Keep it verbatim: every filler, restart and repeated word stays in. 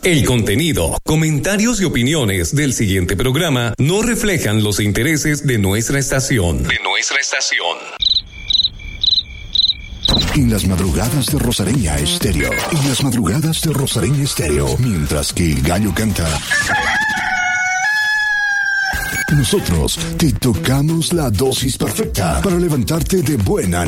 El contenido, comentarios y opiniones del siguiente programa no reflejan los intereses de nuestra estación. De nuestra estación. En las madrugadas de Rosareña Estéreo. En las madrugadas de Rosareña Estéreo. Mientras que el gallo canta, nosotros te tocamos la dosis perfecta para levantarte de buena